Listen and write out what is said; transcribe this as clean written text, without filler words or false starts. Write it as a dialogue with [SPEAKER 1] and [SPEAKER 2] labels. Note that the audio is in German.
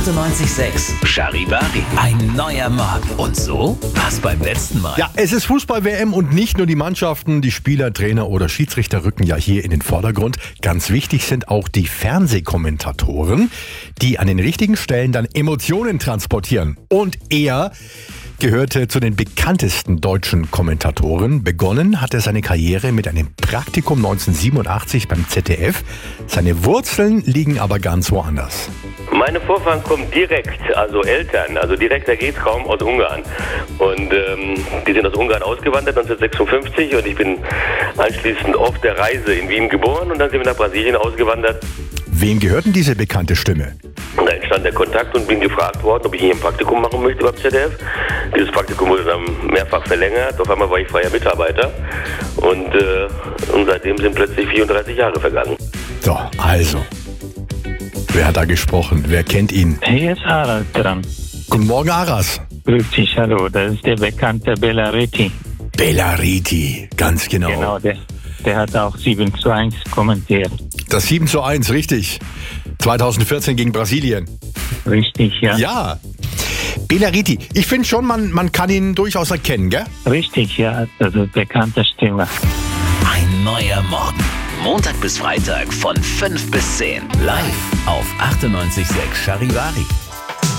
[SPEAKER 1] 98.6 Charivari. Ein neuer Morgen. Und so war's beim letzten Mal.
[SPEAKER 2] Ja, es ist Fußball-WM und nicht nur die Mannschaften, die Spieler, Trainer oder Schiedsrichter rücken ja hier in den Vordergrund. Ganz wichtig sind auch die Fernsehkommentatoren, die an den richtigen Stellen dann Emotionen transportieren. Und er gehörte zu den bekanntesten deutschen Kommentatoren. Begonnen hat er seine Karriere mit einem Praktikum 1987 beim ZDF. Seine Wurzeln liegen aber ganz woanders.
[SPEAKER 3] Meine Vorfahren kommen direkt, also Eltern, also direkter geht's kaum, aus Ungarn. Und die sind aus Ungarn ausgewandert 1956 und ich bin anschließend auf der Reise in Wien geboren und dann sind wir nach Brasilien ausgewandert.
[SPEAKER 2] Wem gehört denn diese bekannte Stimme?
[SPEAKER 3] Und da entstand der Kontakt und bin gefragt worden, ob ich hier ein Praktikum machen möchte beim ZDF. Dieses Praktikum wurde dann mehrfach verlängert. Auf einmal war ich freier Mitarbeiter und seitdem sind plötzlich 34 Jahre vergangen.
[SPEAKER 2] So, also, wer hat da gesprochen? Wer kennt ihn?
[SPEAKER 4] Hier ist Aras dran.
[SPEAKER 2] Guten Morgen, Aras.
[SPEAKER 4] Grüß dich, hallo. Das ist der bekannte Belariti.
[SPEAKER 2] Belariti, ganz genau.
[SPEAKER 4] Genau, der hat auch 7:1 kommentiert.
[SPEAKER 2] Das 7:1, richtig. 2014 gegen Brasilien.
[SPEAKER 4] Richtig, ja.
[SPEAKER 2] Ja. Belariti, ich finde schon, man kann ihn durchaus erkennen, gell?
[SPEAKER 4] Richtig, ja. Also bekannte Stimme.
[SPEAKER 1] Ein neuer Morgen. Montag bis Freitag von 5 bis 10. Live auf 98.6 Charivari.